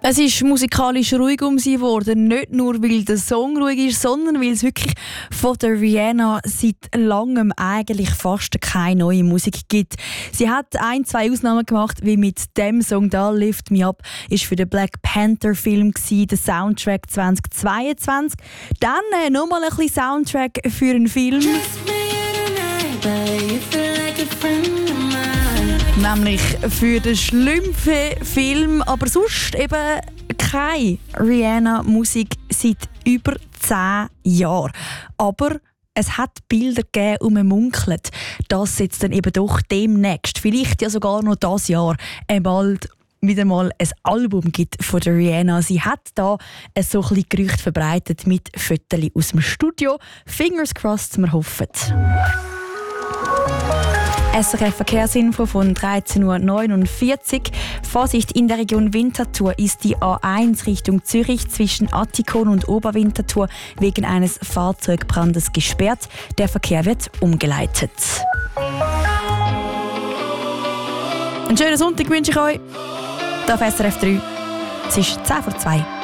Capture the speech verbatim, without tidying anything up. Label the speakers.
Speaker 1: Es ist musikalisch ruhig um sie geworden. Nicht nur, weil der Song ruhig ist, sondern weil es wirklich von der Rihanna seit langem eigentlich fast keine neue Musik gibt. Sie hat ein, zwei Ausnahmen gemacht, wie mit dem Song da «Lift Me Up» ist für den Black Panther Film gsi, der Soundtrack zwanzig zweiundzwanzig. Dann äh, nochmal ein bisschen Soundtrack für einen Film. Nämlich für den Schlümpfe-Film, aber sonst eben keine Rihanna-Musik seit über zehn Jahren. Aber es hat Bilder gegeben und man munkelt, dass es jetzt dann eben doch demnächst, vielleicht ja sogar noch dieses Jahr, bald wieder mal ein Album gibt von der Rihanna. Sie hat da ein so ein bisschen Gerücht verbreitet mit Fotos aus dem Studio. Fingers crossed, wir hoffen. S R F Verkehrsinfo von dreizehn Uhr neunundvierzig. Vorsicht, in der Region Winterthur ist die A eins Richtung Zürich zwischen Attikon und Oberwinterthur wegen eines Fahrzeugbrandes gesperrt. Der Verkehr wird umgeleitet. Einen schönen Sonntag wünsche ich euch. Auf S R F drei. Es ist zehn vor zwei.